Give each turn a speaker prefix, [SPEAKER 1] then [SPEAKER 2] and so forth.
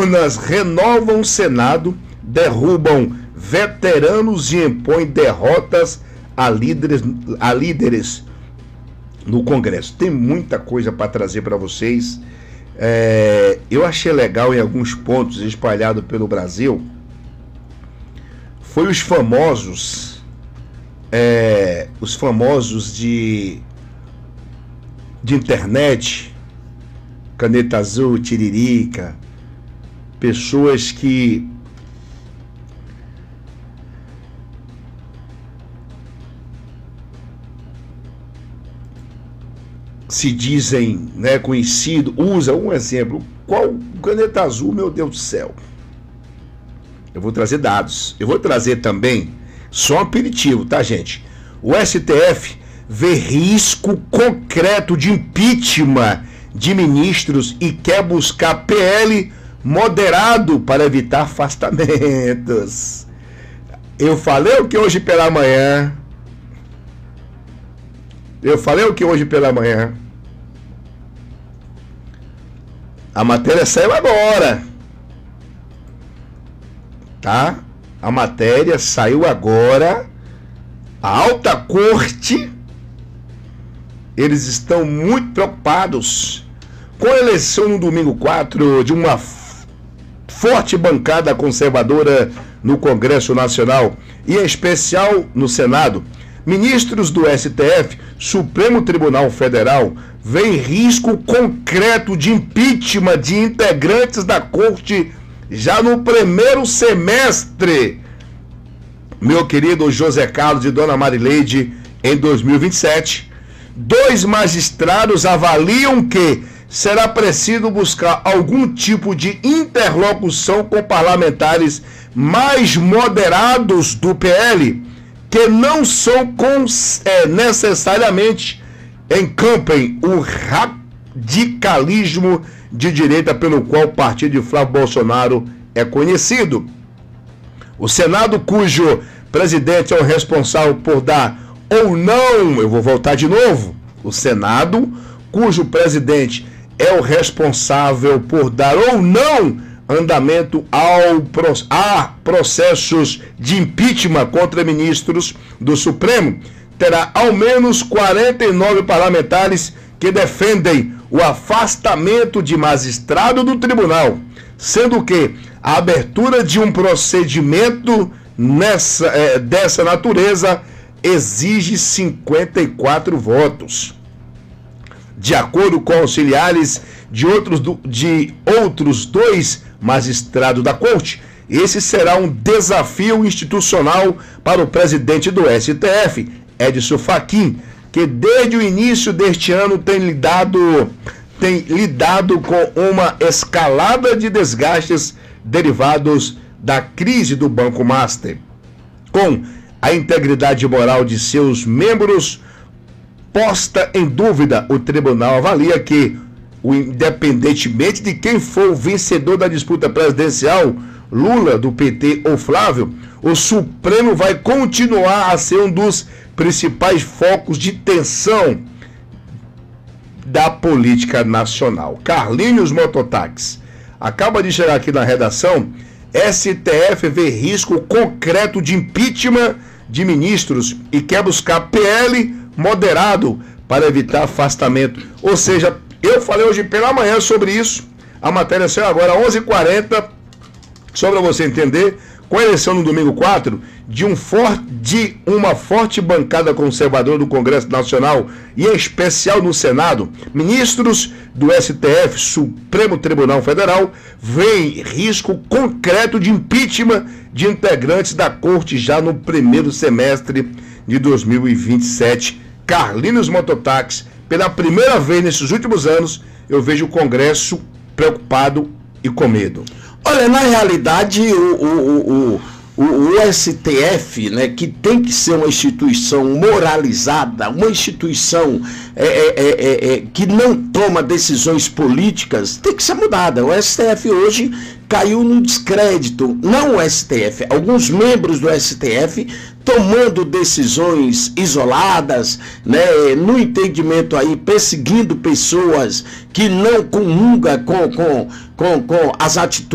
[SPEAKER 1] Urnas renovam o Senado, derrubam veteranos e impõem derrotas a líderes no Congresso. Tem muita coisa para trazer para vocês. Eu achei legal em alguns pontos espalhados pelo Brasil. Foi os famosos de internet, caneta azul, tiririca, pessoas que se dizem, né, conhecido, usa um exemplo. Qual caneta azul, meu Deus do céu? Eu vou trazer dados. Eu vou trazer também só um aperitivo, tá, gente? O STF vê risco concreto de impeachment de ministros e quer buscar PL moderado para evitar afastamentos. Eu falei o que hoje pela manhã. A matéria saiu agora. Tá? A matéria saiu agora. A alta corte, eles estão muito preocupados com a eleição no domingo 4 de uma forte bancada conservadora no Congresso Nacional e em especial no Senado. Ministros do STF, Supremo Tribunal Federal, veem risco concreto de impeachment de integrantes da corte já no primeiro semestre, meu querido José Carlos e Dona Marileide, em 2027. 2 magistrados avaliam que será preciso buscar algum tipo de interlocução com parlamentares mais moderados do PL, que não são necessariamente encampem o radicalismo de direita pelo qual o partido de Flávio Bolsonaro é conhecido. O Senado, cujo presidente é o responsável por dar ou não, eu vou voltar de novo, o Senado, cujo presidente é o responsável por dar ou não andamento a processos de impeachment contra ministros do Supremo, terá ao menos 49 parlamentares que defendem o afastamento de magistrado do tribunal, sendo que a abertura de um procedimento dessa natureza exige 54 votos. De acordo com auxiliares de outros 2 magistrados da corte, esse será um desafio institucional para o presidente do STF, Edson Fachin, que desde o início deste ano tem lidado com uma escalada de desgastes derivados da crise do Banco Master. Com a integridade moral de seus membros posta em dúvida, o tribunal avalia que, independentemente de quem for o vencedor da disputa presidencial, Lula, do PT ou Flávio, o Supremo vai continuar a ser um dos principais focos de tensão da política nacional. Carlinhos Mototáxi acaba de chegar aqui na redação. STF vê risco concreto de impeachment de ministros e quer buscar PL moderado para evitar afastamento. Ou seja, eu falei hoje pela manhã sobre isso. A matéria saiu agora às 11h40. Só para você entender, com a eleição no domingo 4 de uma forte bancada conservadora do Congresso Nacional e em especial no Senado, ministros do STF, Supremo Tribunal Federal, veem risco concreto de impeachment de integrantes da corte já no primeiro semestre de 2027. Carlinhos Mototáxi, pela primeira vez nesses últimos anos, eu vejo o Congresso preocupado e com medo.
[SPEAKER 2] Olha, na realidade, o STF, né, que tem que ser uma instituição moralizada, uma instituição que não toma decisões políticas, tem que ser mudada. O STF hoje caiu no descrédito, não o STF, alguns membros do STF tomando decisões isoladas, né, no entendimento aí, perseguindo pessoas que não comungam com as atitudes